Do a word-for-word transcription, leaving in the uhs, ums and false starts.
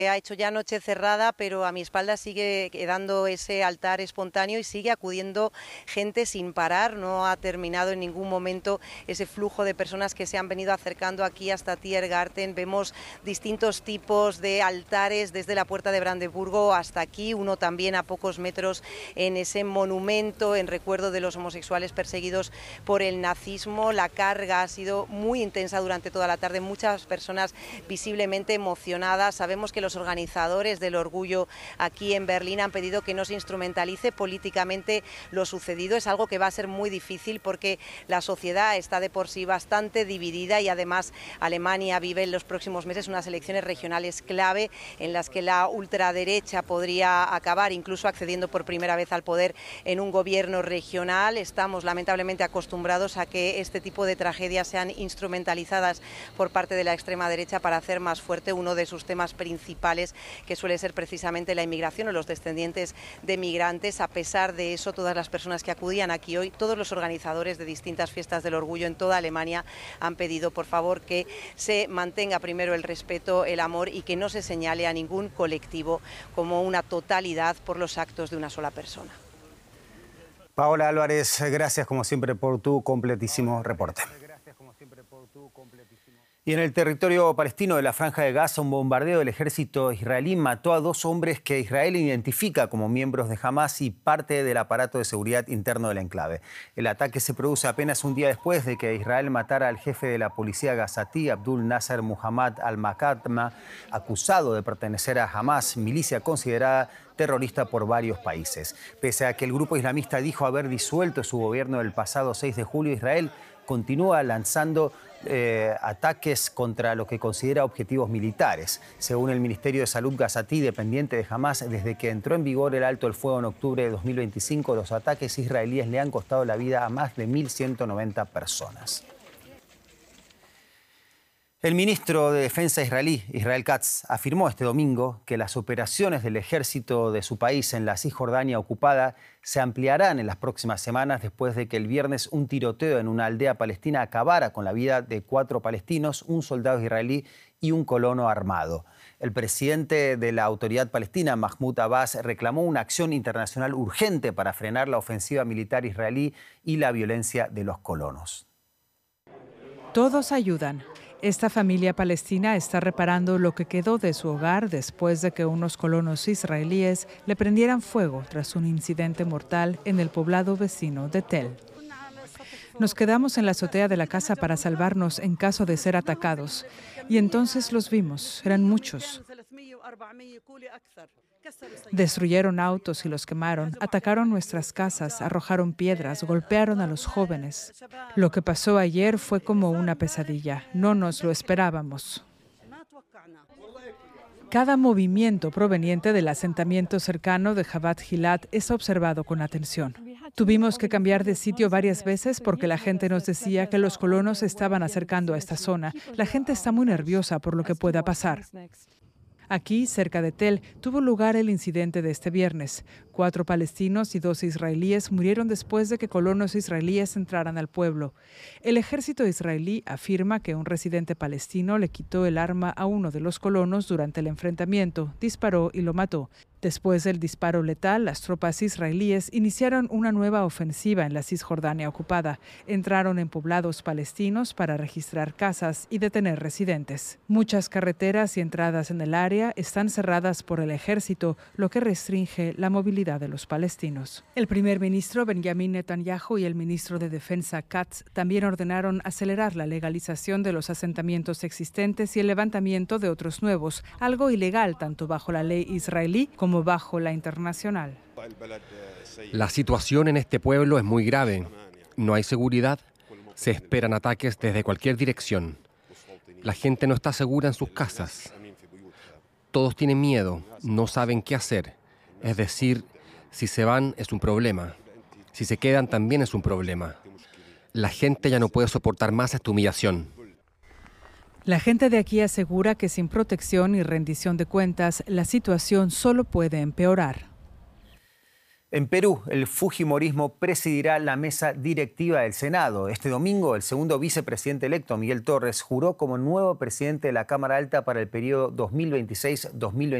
Ha hecho ya noche cerrada, pero a mi espalda sigue quedando ese altar espontáneo y sigue acudiendo gente sin parar. No ha terminado en ningún momento ese flujo de personas que se han venido acercando aquí hasta Tiergarten. Vemos distintos tipos de altares desde la puerta de Brandeburgo hasta aquí, uno también a pocos metros en ese monumento en recuerdo de los homosexuales perseguidos por el nazismo. La carga ha sido muy intensa durante toda la tarde, muchas personas visiblemente emocionadas. Sabemos que los organizadores del orgullo aquí en Berlín han pedido que no se instrumentalice políticamente lo sucedido. Es algo que va a ser muy difícil porque la sociedad está de por sí bastante dividida y además Alemania vive en los próximos meses unas elecciones regionales clave en las que la ultraderecha podría acabar incluso accediendo por primera vez al poder en un gobierno regional. Estamos lamentablemente acostumbrados a que este tipo de tragedias sean instrumentalizadas por parte de la extrema derecha para hacer más fuerte uno de sus temas principales, que suele ser precisamente la inmigración o los descendientes de migrantes. A pesar de eso, todas las personas que acudían aquí hoy, todos los organizadores de distintas fiestas del orgullo en toda Alemania han pedido, por favor, que se mantenga primero el respeto, el amor y que no se señale a ningún colectivo como una totalidad por los actos de una sola persona. Paola Álvarez, gracias como siempre por tu completísimo reporte. Y en el territorio palestino de la Franja de Gaza, un bombardeo del ejército israelí mató a dos hombres que Israel identifica como miembros de Hamás y parte del aparato de seguridad interno del enclave. El ataque se produce apenas un día después de que Israel matara al jefe de la policía gazatí, Abdul Nasser Muhammad al-Makatma, acusado de pertenecer a Hamás, milicia considerada terrorista por varios países. Pese a que el grupo islamista dijo haber disuelto su gobierno el pasado seis de julio, Israel continúa lanzando eh, ataques contra lo que considera objetivos militares. Según el Ministerio de Salud gazatí, dependiente de Hamás, desde que entró en vigor el alto el fuego en octubre de dos mil veinticinco, los ataques israelíes le han costado la vida a más de mil ciento noventa personas. El ministro de Defensa israelí, Israel Katz, afirmó este domingo que las operaciones del ejército de su país en la Cisjordania ocupada se ampliarán en las próximas semanas después de que el viernes un tiroteo en una aldea palestina acabara con la vida de cuatro palestinos, un soldado israelí y un colono armado. El presidente de la Autoridad Palestina, Mahmoud Abbas, reclamó una acción internacional urgente para frenar la ofensiva militar israelí y la violencia de los colonos. Todos ayudan. Esta familia palestina está reparando lo que quedó de su hogar después de que unos colonos israelíes le prendieran fuego tras un incidente mortal en el poblado vecino de Tel. Nos quedamos en la azotea de la casa para salvarnos en caso de ser atacados. Y entonces los vimos, eran muchos. Destruyeron autos y los quemaron, atacaron nuestras casas, arrojaron piedras, golpearon a los jóvenes. Lo que pasó ayer fue como una pesadilla, no nos lo esperábamos. Cada movimiento proveniente del asentamiento cercano de Jabat Gilat es observado con atención. Tuvimos que cambiar de sitio varias veces porque la gente nos decía que los colonos se estaban acercando a esta zona. La gente está muy nerviosa por lo que pueda pasar. Aquí, cerca de Tel, tuvo lugar el incidente de este viernes. Cuatro palestinos y dos israelíes murieron después de que colonos israelíes entraran al pueblo. El ejército israelí afirma que un residente palestino le quitó el arma a uno de los colonos durante el enfrentamiento, disparó y lo mató. Después del disparo letal, las tropas israelíes iniciaron una nueva ofensiva en la Cisjordania ocupada. Entraron en poblados palestinos para registrar casas y detener residentes. Muchas carreteras y entradas en el área están cerradas por el ejército, lo que restringe la movilidad de los palestinos. El primer ministro Benjamin Netanyahu y el ministro de Defensa Katz también ordenaron acelerar la legalización de los asentamientos existentes y el levantamiento de otros nuevos, algo ilegal tanto bajo la ley israelí como como bajo la internacional. La situación en este pueblo es muy grave. No hay seguridad. Se esperan ataques desde cualquier dirección. La gente no está segura en sus casas. Todos tienen miedo, no saben qué hacer. Es decir, si se van es un problema. Si se quedan también es un problema. La gente ya no puede soportar más esta humillación. La gente de aquí asegura que sin protección y rendición de cuentas, la situación solo puede empeorar. En Perú, el fujimorismo presidirá la mesa directiva del Senado. Este domingo, el segundo vicepresidente electo, Miguel Torres, juró como nuevo presidente de la Cámara Alta para el periodo dos mil veintiséis a dos mil veintinueve.